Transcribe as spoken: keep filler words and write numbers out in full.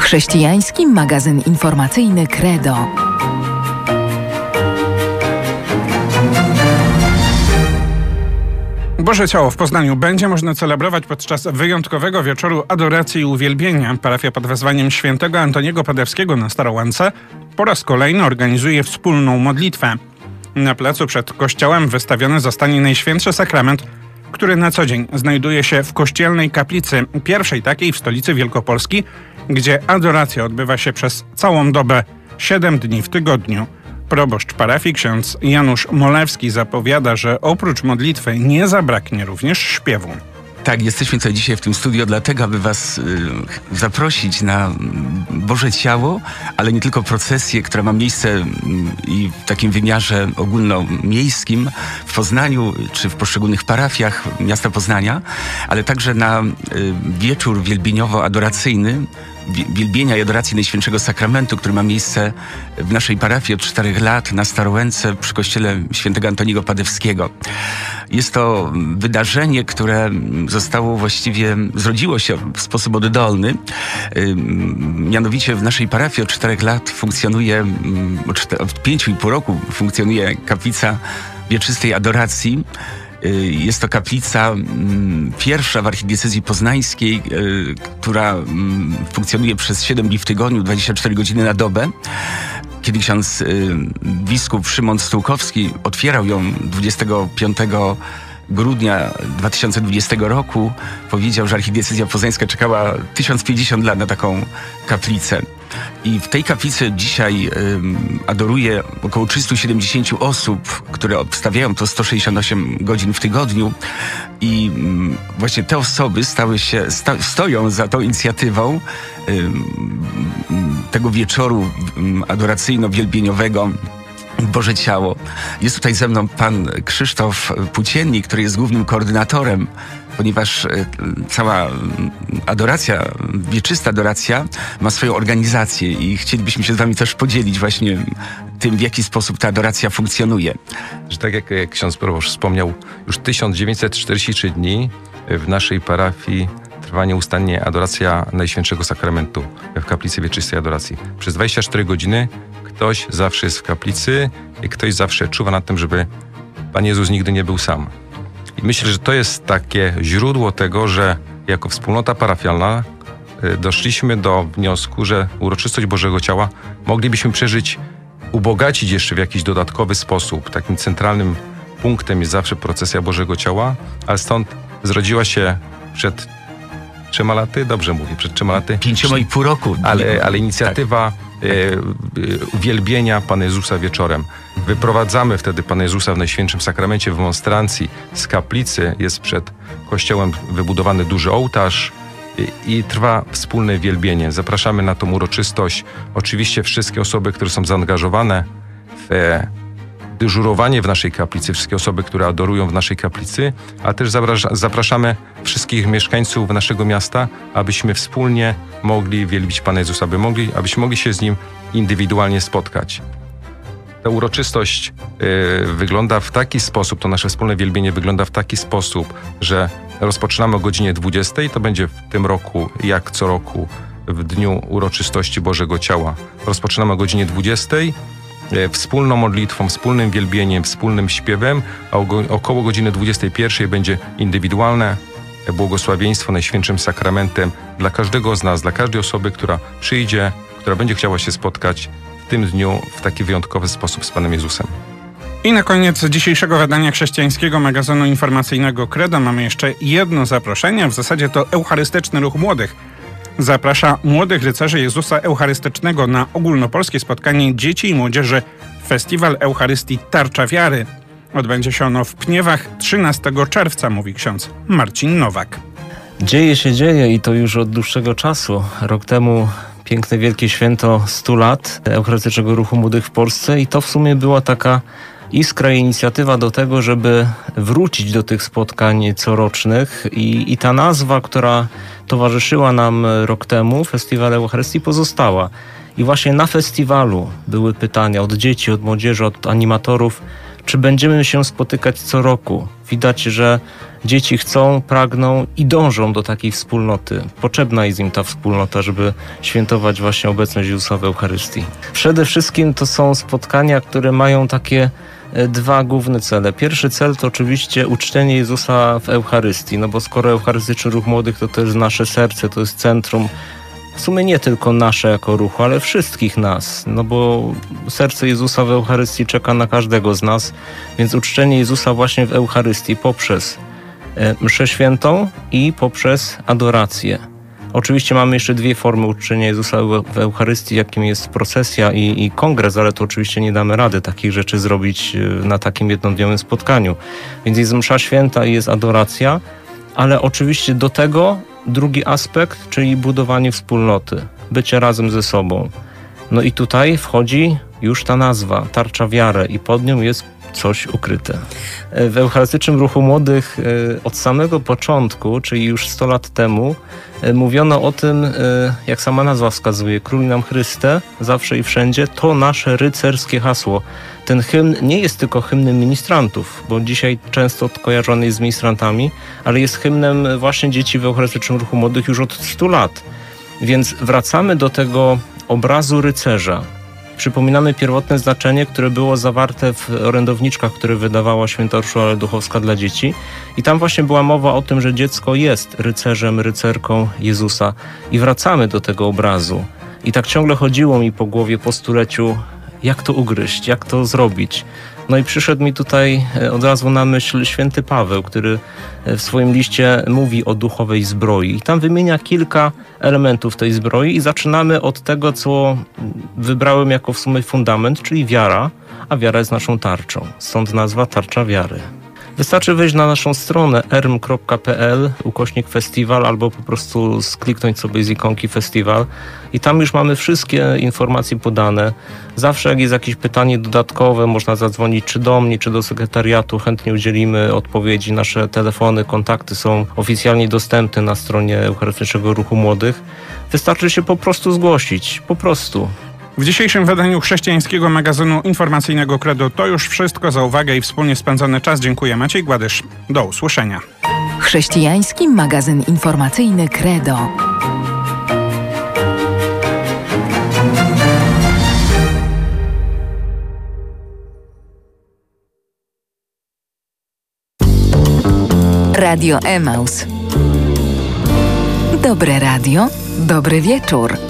Chrześcijański magazyn informacyjny Credo. Boże Ciało w Poznaniu będzie można celebrować podczas wyjątkowego wieczoru adoracji i uwielbienia. Parafia pod wezwaniem świętego Antoniego Padewskiego na Starołęce po raz kolejny organizuje wspólną modlitwę. Na placu przed kościołem wystawiony zostanie Najświętszy Sakrament, który na co dzień znajduje się w kościelnej kaplicy, pierwszej takiej w stolicy Wielkopolski, gdzie adoracja odbywa się przez całą dobę, siedem dni w tygodniu. Proboszcz parafii ksiądz Janusz Molewski zapowiada, że oprócz modlitwy nie zabraknie również śpiewu. Tak, jesteśmy tutaj dzisiaj w tym studio dlatego, aby was y, zaprosić na Boże Ciało, ale nie tylko procesję, która ma miejsce y, i w takim wymiarze ogólnomiejskim w Poznaniu czy w poszczególnych parafiach miasta Poznania, ale także na y, wieczór wielbieniowo-adoracyjny, wielbienia i adoracji Najświętszego Sakramentu, który ma miejsce w naszej parafii od czterech lat na Starołęce przy kościele świętego Antoniego Padewskiego. Jest to wydarzenie, które zostało właściwie, zrodziło się w sposób oddolny. Mianowicie w naszej parafii od czterech lat funkcjonuje, od pięciu i pół roku funkcjonuje kaplica wieczystej adoracji. Jest to kaplica pierwsza w archidiecezji poznańskiej, która funkcjonuje przez siedem dni w tygodniu, dwadzieścia cztery godziny na dobę. Kiedy ksiądz biskup Szymon Stułkowski otwierał ją dwudziestego piątego grudnia dwa tysiące dwudziestego roku, powiedział, że archidiecezja poznańska czekała tysiąc pięćdziesiąt lat na taką kaplicę. I w tej kaplicy dzisiaj y, adoruje około trzysta siedemdziesiąt osób, które obstawiają to sto sześćdziesiąt osiem godzin w tygodniu. I y, właśnie te osoby stały się, sta, stoją za tą inicjatywą y, y, tego wieczoru y, adoracyjno-wielbieniowego Boże Ciało. Jest tutaj ze mną pan Krzysztof Płóciennik, który jest głównym koordynatorem, ponieważ cała adoracja, wieczysta adoracja ma swoją organizację i chcielibyśmy się z wami też podzielić właśnie tym, w jaki sposób ta adoracja funkcjonuje. Że tak jak, jak ksiądz proboszcz wspomniał, już tysiąc dziewięćset czterdzieści trzy dni w naszej parafii trwa nieustannie adoracja Najświętszego Sakramentu w kaplicy wieczystej adoracji. Przez dwadzieścia cztery godziny ktoś zawsze jest w kaplicy i ktoś zawsze czuwa nad tym, żeby Pan Jezus nigdy nie był sam. I myślę, że to jest takie źródło tego, że jako wspólnota parafialna doszliśmy do wniosku, że uroczystość Bożego Ciała moglibyśmy przeżyć, ubogacić jeszcze w jakiś dodatkowy sposób. Takim centralnym punktem jest zawsze procesja Bożego Ciała, ale stąd zrodziła się przed trzema laty, dobrze mówię, przed trzema laty. Pięcioma i pół roku. Ale, ale inicjatywa tak. e, e, uwielbienia Pana Jezusa wieczorem. Wyprowadzamy wtedy Pana Jezusa w Najświętszym Sakramencie w monstrancji z kaplicy. Jest przed kościołem wybudowany duży ołtarz i, i trwa wspólne wielbienie. Zapraszamy na tą uroczystość oczywiście wszystkie osoby, które są zaangażowane w e, dyżurowanie w naszej kaplicy, wszystkie osoby, które adorują w naszej kaplicy, a też zapraszamy wszystkich mieszkańców naszego miasta, abyśmy wspólnie mogli wielbić Pana Jezusa, aby mogli, abyśmy mogli się z Nim indywidualnie spotkać. Ta uroczystość y, wygląda w taki sposób, to nasze wspólne wielbienie wygląda w taki sposób, że rozpoczynamy o godzinie dwudziestej, to będzie w tym roku, jak co roku, w dniu uroczystości Bożego Ciała. Rozpoczynamy o godzinie dwudziestej, wspólną modlitwą, wspólnym wielbieniem, wspólnym śpiewem, a około godziny dwudziestej pierwszej będzie indywidualne błogosławieństwo Najświętszym Sakramentem dla każdego z nas, dla każdej osoby, która przyjdzie, która będzie chciała się spotkać w tym dniu w taki wyjątkowy sposób z Panem Jezusem. I na koniec dzisiejszego wydania chrześcijańskiego magazynu informacyjnego Credo mamy jeszcze jedno zaproszenie, w zasadzie to Eucharystyczny Ruch Młodych. Zaprasza młodych rycerzy Jezusa Eucharystycznego na ogólnopolskie spotkanie dzieci i młodzieży Festiwal Eucharystii Tarcza Wiary. Odbędzie się ono w Pniewach trzynastego czerwca, mówi ksiądz Marcin Nowak. Dzieje się dzieje i to już od dłuższego czasu. Rok temu piękne, wielkie święto stu lat Eucharystycznego Ruchu Młodych w Polsce i to w sumie była taka iskra i inicjatywa do tego, żeby wrócić do tych spotkań corocznych i, i ta nazwa, która towarzyszyła nam rok temu, Festiwal Eucharystii, pozostała. I właśnie na festiwalu były pytania od dzieci, od młodzieży, od animatorów, Czy będziemy się spotykać co roku? Widać, że dzieci chcą, pragną i dążą do takiej wspólnoty. Potrzebna jest im ta wspólnota, żeby świętować właśnie obecność Jezusa w Eucharystii. Przede wszystkim to są spotkania, które mają takie dwa główne cele. Pierwszy cel to oczywiście uczczenie Jezusa w Eucharystii, no bo skoro Eucharystyczny Ruch Młodych to też nasze serce, to jest centrum, w sumie nie tylko nasze jako ruchu, ale wszystkich nas, no bo serce Jezusa w Eucharystii czeka na każdego z nas, więc uczczenie Jezusa właśnie w Eucharystii poprzez mszę świętą i poprzez adorację. Oczywiście mamy jeszcze dwie formy uczczenia Jezusa w Eucharystii, jakim jest procesja i, i kongres, ale to oczywiście nie damy rady takich rzeczy zrobić na takim jednodniowym spotkaniu. Więc jest msza święta i jest adoracja, ale oczywiście do tego drugi aspekt, czyli budowanie wspólnoty, bycie razem ze sobą. No i tutaj wchodzi już ta nazwa, tarcza wiary i pod nią jest coś ukryte. W Eucharystycznym Ruchu Młodych od samego początku, czyli już sto lat temu, mówiono o tym, jak sama nazwa wskazuje, Król nam Chryste, zawsze i wszędzie, to nasze rycerskie hasło. Ten hymn nie jest tylko hymnem ministrantów, bo dzisiaj często kojarzony jest z ministrantami, ale jest hymnem właśnie dzieci w Eucharystycznym Ruchu Młodych już od stu lat. Więc wracamy do tego obrazu rycerza. Przypominamy pierwotne znaczenie, które było zawarte w orędowniczkach, które wydawała święta Urszula Duchowska dla dzieci. I tam właśnie była mowa o tym, że dziecko jest rycerzem, rycerką Jezusa. I wracamy do tego obrazu. I tak ciągle chodziło mi po głowie po stuleciu, jak to ugryźć, jak to zrobić. No i przyszedł mi tutaj od razu na myśl święty Paweł, który w swoim liście mówi o duchowej zbroi. I tam wymienia kilka elementów tej zbroi i zaczynamy od tego, co wybrałem jako w sumie fundament, czyli wiara, a wiara jest naszą tarczą. Stąd nazwa Tarcza Wiary. Wystarczy wejść na naszą stronę erm kropka pe el ukośnik festiwal albo po prostu skliknąć sobie z ikonki festiwal i tam już mamy wszystkie informacje podane. Zawsze jak jest jakieś pytanie dodatkowe, można zadzwonić czy do mnie, czy do sekretariatu, chętnie udzielimy odpowiedzi. Nasze telefony, kontakty są oficjalnie dostępne na stronie Eucharystycznego Ruchu Młodych. Wystarczy się po prostu zgłosić, po prostu. W dzisiejszym wydaniu chrześcijańskiego magazynu informacyjnego Credo to już wszystko. Za uwagę i wspólnie spędzony czas dziękuję. Maciej Gładysz. Do usłyszenia. Chrześcijański magazyn informacyjny Credo. Radio Emaus. Dobre radio, dobry wieczór.